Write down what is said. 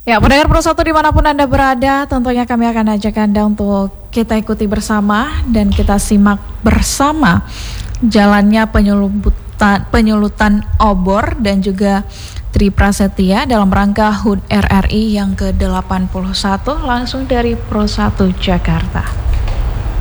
Ya, pendengar Pro 1 dimanapun Anda berada, tentunya kami akan ajak Anda untuk kita ikuti bersama dan kita simak bersama jalannya penyulutan obor dan juga Tri Prasetya dalam rangka HUT RRI yang ke-81 langsung dari Pro 1 Jakarta.